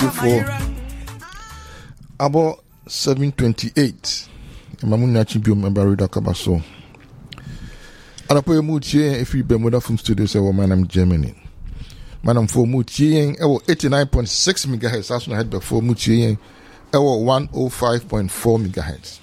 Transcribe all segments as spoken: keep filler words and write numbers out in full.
for about seven twenty-eight. Mamuna Chimpio member Rida Kabaso. Anapo Mutie if you Bermuda from studios or Manam Germany. Manam for Mutie ewo eighty-nine point six megahertz as I had before Mutie ewo one oh five point four megahertz.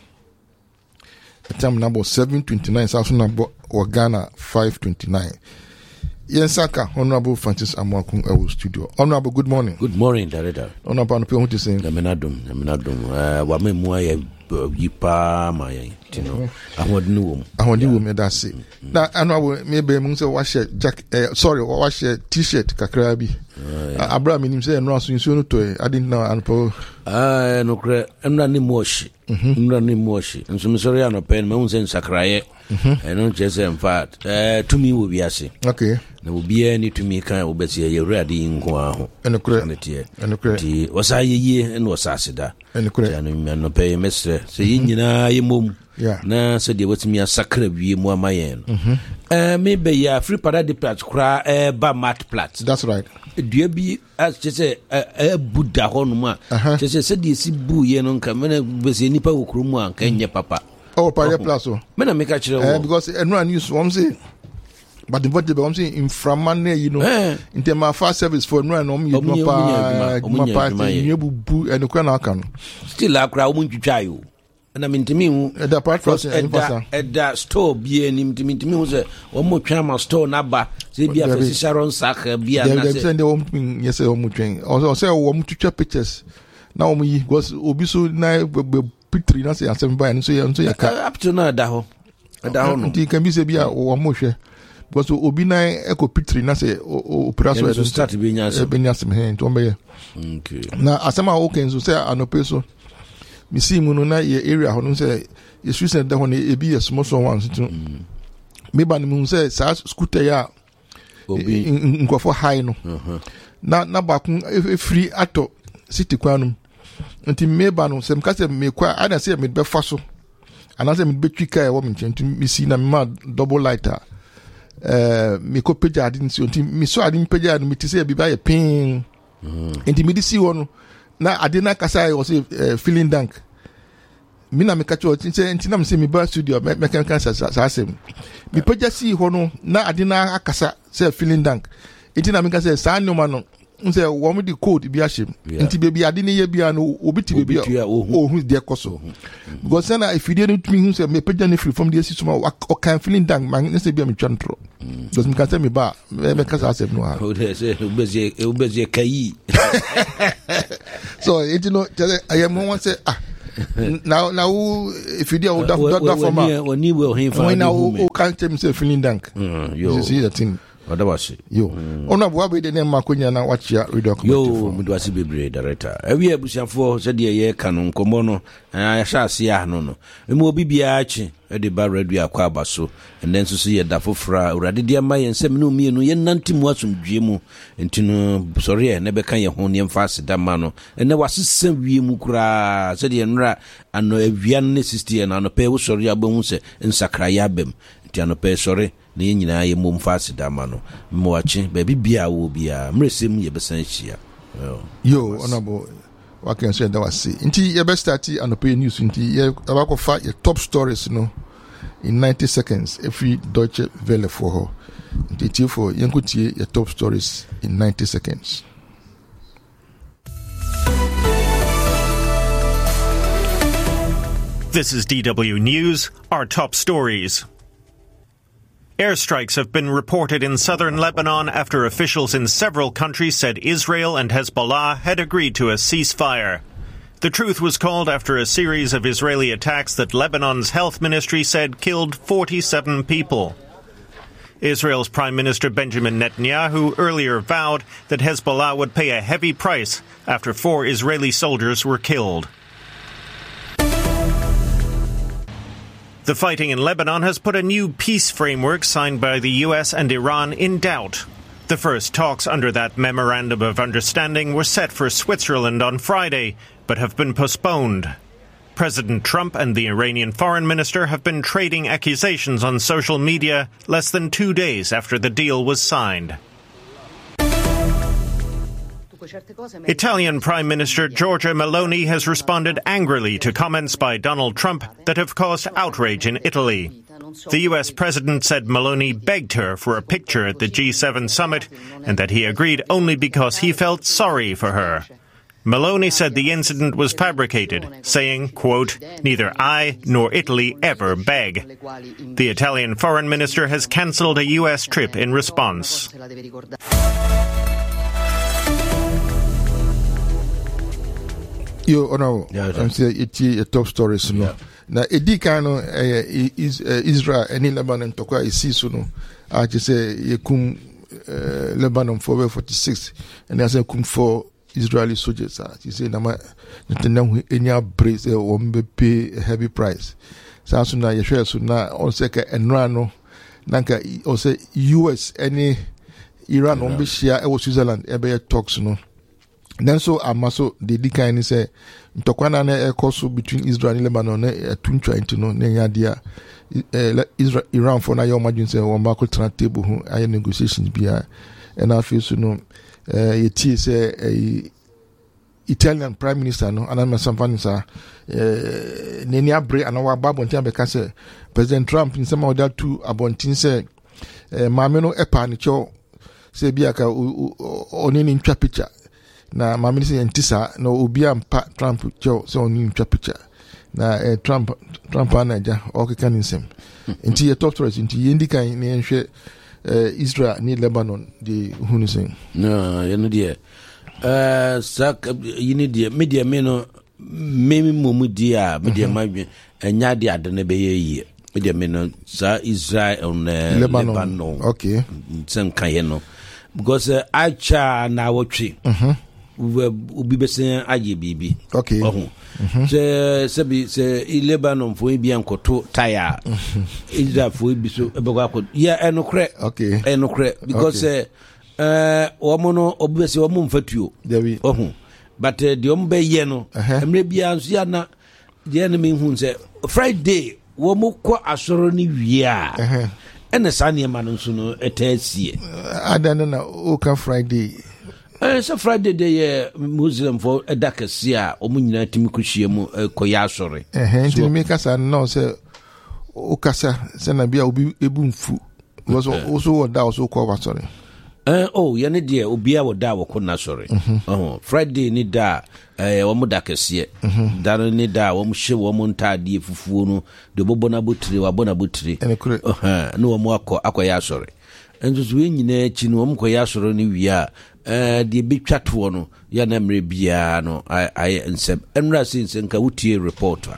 The time number seven twenty-nine South number or Ghana five twenty-nine. Yensaka, Honorable Francis Amwakun Ewo Studio. Honorable, good morning. Good morning, Director. Honorable, I'm going to say. Namenadum, Namenadum. Uh, Wame Mwaya Yipa Maya. You know, I want new woman. I want new woman. That's it. Now, I know maybe I'm going to wash a jack. Sorry, wash a T-shirt. Kakrabi. Abraham, him say no. So you know to. I didn't know. Anpo. Ah, no. I'm not ni moshi. I'm not ni moshi. And so sorry, I'm not paying. My own sense sakraye. I don't just say in fact. Uh, to me will be asi. Okay. Na obi ani tumi kan obeti ye ready nko aho enokre enokre ti wasaye ye en wasaseda enokre ya no no pay mesre se yinyina ye mom na se de watimi asakra wie mu amaye no eh me be ya free parade plat kra eh ba mat plat. That's right. Dua bi as say eh buda ho no ma say se de si bu ye no nka me be se nipa wokru mu anka nye papa oh parade plat so me na me ka kire wo because enra news one say. But the body I'm saying in Framane, you know, eh. in terms of fast service for no and only you know, pa, pa, you bu and the can. Still, I crowd won't you try you. And I mean to me, the part for at that store, be an intimate to me was a one more camera store number. They be a Sharon Sacker, be a send the home, yes, a home train. Also, say, one to check pictures. Now, me was Obiso, now, picture, and say, I'm buying, so you say, up to now, Daho. It can be said, or more. Because Obina Echo Pitri na say operation to start being benyasem hen to ombe. Okay. Na asema okay so say anopeso. Mi see mu no na ye area ho no say ye suicide da ho na e bi small small ones to. Me ba mu say sa scooter ya obi nkofo high no. Na na ba kun free ato city kwanum. Nti me ba no sem ka say me kwa ana say me be fa so. Ana say me be twika e wo me nti mi see na me ma double lighter. Uh, me ko peja adin si onti mi so adin peja no mi ti say biba ye pin enti mi di si wono na adina kasa e was uh, feeling dank mi na me ka cho ti say enti na me say mi ba studio me kan kan sa sa asem mi peja si hono na adina akasa say feeling dank enti na me ka say sa no ma no nse wo me di code bi ahye enti baby adini ye bia no obi ti baby oh hu de koso because na if you didn't me hu say me peja ne free from the system o kan feeling dank man nse bia me twantro because me can say me ba me ka sa asem no ha o de say obezie obezie kai so you know I am one say ah now now if you dey that that for ma when you will him when now o kan tell me say feeling dank you see the thing Wadawasi. Yo. Mm. Ona buwabe de ne makonya na wachia radio committee. Yo, mudwasi bebre director. Ewi abusiafo se de ye kanu nkomo no, ya sha asia no no. Emu obi bia achi e de ba radio akwa abaso. And then so see ye da fofra urade de ma ye nsem no mienu ye nantimu asomdwe mu. Enti no sorry e ne be kan ye ho ne mfa aseda ma no. Ene wasesem wie mu kura se de nra ano awia ne sixty na no pe wo sorry abahu se nsakra ya bem. Enti ano pe sorry ne nyina ye mom fast dama no mmoache ba bibia wo bia mresem ye besan hia yo honorable what can say that was see nti ye best start anope news nti ye abako fa ye top stories no in ninety seconds every Deutsche Welle for her nti ti for yenkutie ye top stories in ninety seconds. This is D W News, our top stories. Airstrikes have been reported in southern Lebanon after officials in several countries said Israel and Hezbollah had agreed to a ceasefire. The truth was called after a series of Israeli attacks that Lebanon's health ministry said killed forty-seven people. Israel's Prime Minister Benjamin Netanyahu earlier vowed that Hezbollah would pay a heavy price after four Israeli soldiers were killed. The fighting in Lebanon has put a new peace framework signed by the U S and Iran in doubt. The first talks under that memorandum of understanding were set for Switzerland on Friday, but have been postponed. President Trump and the Iranian foreign minister have been trading accusations on social media less than two days after the deal was signed. Italian Prime Minister Giorgia Meloni has responded angrily to comments by Donald Trump that have caused outrage in Italy. The U S president said Meloni begged her for a picture at the G seven summit and that he agreed only because he felt sorry for her. Meloni said the incident was fabricated, saying, quote, "Neither I nor Italy ever beg." The Italian foreign minister has cancelled a U S trip in response. Yo, honorable, I'm saying it's a top story, so no. Na edi kan no Israel and Lebanon to kwa isi so no I just say yekum Lebanon for forty-six and there's a kum for Israeli soldiers. She say na ma Netanyahu enya brace e wo mbe pay a heavy price. Sa so na yehwe so na on say ka enra no nanka o say U S any Iran on be share e wo Switzerland e be talks no. Then so amaso the decline is a tokwana na ekoso between Israel and Lebanon e tunchwa into no na nya dia Israel Iran for na your imagine say one back to table ho aye negotiations bia and afi so no eh yeti say Italian Prime Minister no anama samfani sa eh neni abre anawa babontin be ka say President Trump in some other two abontin say eh maame no epa ni cho say bia ka oni ni ntwa picture na mamini se ntisa no obi ampa Trump cho so oni ntwa picture na eh, Trump Trump anaja okeka nsem nti ye top stories nti ye ndika ni enhwe eh, Israel ni Lebanon di hunu sen no ye no die eh sak yini die media me no memi momu dia media madwe enya de ade ne be ye media me no sa Israel on uh, Lebanon. Lebanon okay sen kan ye no because uh, acha na wotwe mhm ubi besen aye bibi okay oh se se bi se Lebanon fo bi ankoto tire Israel fo bi so e be kwa ya enokre okay enokre because eh uh, omo no obi bese omo mfatuo oh but uh, the ombe ye no emre bia nso ya na the enemy hu se Friday wo mo kwa asoro ni wia eh ene sane ma no nso no etasie adana na oka Friday eh so Friday day Muslim for edakasia omunyina timi kuhie mu koya asore eh nti me kasa no se okasa se na bia obi ebu mfu was also woda also ko asore eh oh ye ne de obi a woda wo ko na asore oh Friday ni da eh wo mu dakasie da ni da wo mu hye wo mu ntade fufuo no de bobo na botire wa bona botire eh no wo mu akọ akoya asore enzo so nyina echi no wo mu koya asore ni wia eh de betwato no ya na mre bia no ai ensem enra sinse nka wutie reporter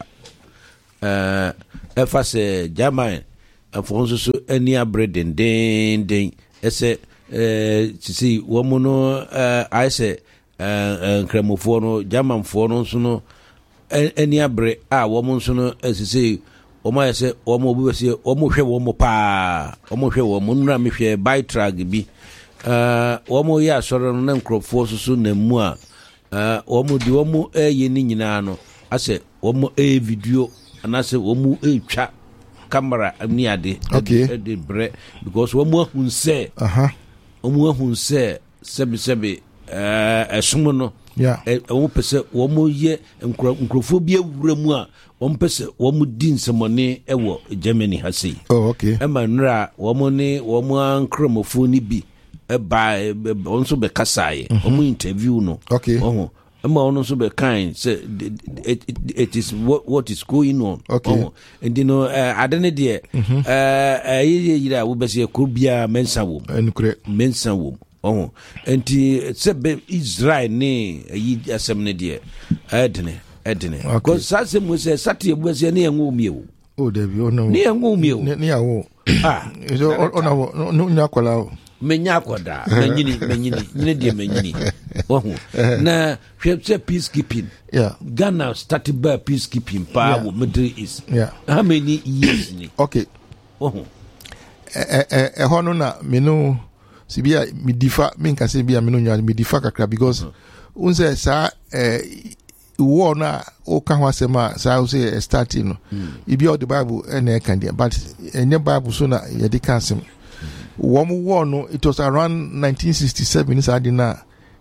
eh efa se German afonso so ani abreden den den ese eh sisi wo mu no eh ai se eh kremofo no German fo no so no ani abre a wo mu so no sisi o ma ese o mo bu se o mo hwe wo mo pa o mo hwe wo mo nra me hwe by track bi uh omo ya soro no na nkrofo so na mu a uh omo di omo eye ni nyina no ase omo e video anase omo e twa camera ni ade de bre because omo ahun se aha omo ahun se sebi sebi eh esumo no yeah omo pese omo ye nkrofo bi awura mu a omo pese omo di nsemone ewo Germany ha sei oh okay e ma nra omo ni omo ankromofo ni bi by also be kasaye omu interview no okay oh ama also be kind say it, it, it is what what is going on okay oh and you know uh, adene de eh eh yira wo be se kurubia mensa wo enkure mensa wo oh enti se be Israel ne yi asem ne de edene edene because sase mo se satie bo se ne enwo miewo oh debi oh no ne enwo miewo ne yawo ah so ona no nya kwala menya koda menyini menyini nyine die menyini ohu na hwetse peacekeeping yeah Ghana started by peacekeeping pa wo Middle East yeah how many years ni okay ohu eh eh eh hono na menu sibia midifa minka sibia menu nya midifa kakra because unse sa eh wo na o ka ho asema sa o say starting no ibi all the Bible na e kan dia but enye Bible so na ye de kan asem One war no, it was around nineteen sixty-seven. Is adina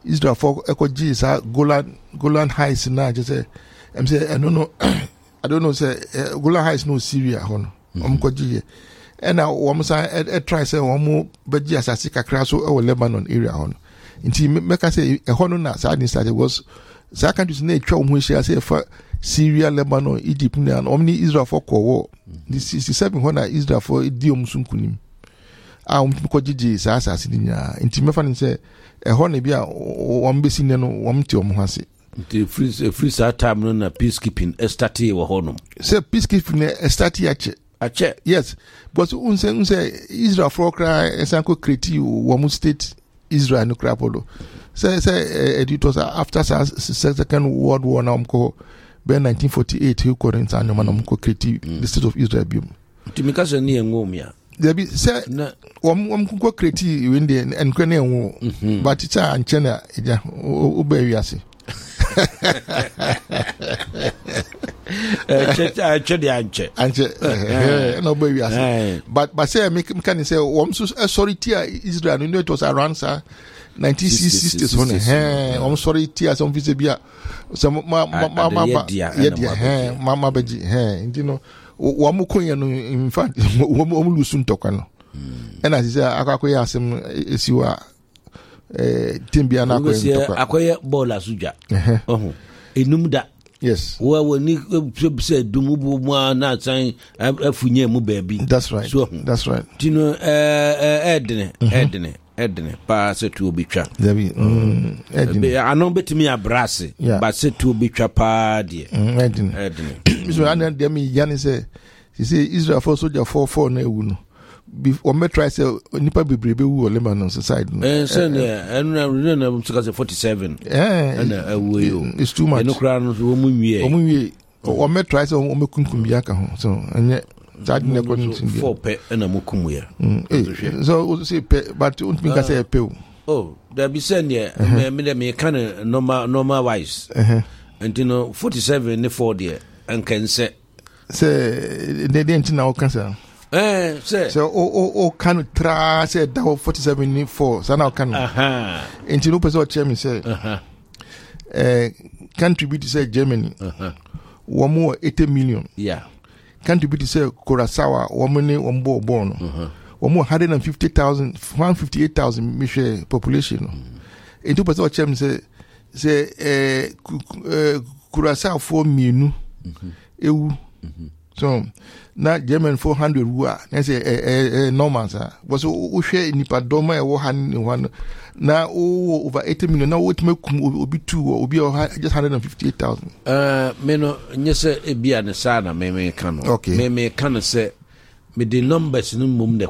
Israel for Echo G is Golan Golan Heights na just say I'm say I don't know I don't know say uh, Golan Heights no Syria hono um ko G and now one say e try say one mo beji asase kakra so e Lebanon area hono nti make say e hono na sad started was so countries na etwa ho hia say for Syria, Lebanon, Egypt na omni Israel for ko war the sixty-seven hono Israel for di omsun kunim a um ko G sa asase ni nya nti me fa ni say e ho na bia o mbesi ne no o mte o mo hase the free free sa time no na peacekeeping estati wo ho no say peacekeeping estati ache ache yes but unse unse Israel for cry esanko create wo mu state Israel no cry polo say say it was after second world war na umko be nineteen forty-eight he ko renta no man umko create the state of Israel bi timika se ne engomia there be say wom wom ko create when the en ko na enwo but it's a anchena eja oba wiase eh che che di anche anche no oba wiase but but say me can say wom so sorry tia Israel no it was around sir nineteen sixties one eh wom sorry tia some visa bia so ma ma ma yeah yeah mama beji eh you know wom ko yen no in fact wom lusu ntokwa no and as say akakoya asem esiwa eh timbia na ko ntokwa akoya ball asuja oho enumda yes wa woni se dumubu mu na san afunye mu baabi that's right so, that's right tino eh edene edene edene pa se tu obitwa dabi mm edene anon betimi abrase ba se tu obitwa pa de edene edene so anan dem yan say say Israel for soldier four four na ewu no o me try say nipa bebrebe wu Lebanon side no eh say na enu na mtuka say forty-seven eh na awu yo it's too much enu kra no wo mu wie o mu wie o me try say o me kunkum bia ka ho so enye side na ko ntin four pe na mu kum ya so o say pe but o think say pe oh there be say ne me me me kan normal normal wise eh ntino forty-seven ne four there and can say say they didn't know cancer eh say so o o o kan tra say that forty-seven ni four so now can aha ntino person chairman say aha eh contribute say Germany aha one more eighty million yeah contribute say Curaçao one money one bo bo no one more one hundred fifty thousand one hundred fifty-eight thousand mission population ntino person chairman say say eh Curaçao for minu ewu so na German four hundred wa na say eh eh normal sa was o hwe nipa doma e wo han ni wan na o over eighty million na what make obi two obi just one hundred fifty-eight thousand uh me no nyese ebia ne sa na me me kan no okay. me me kan say me the numbers no mum ne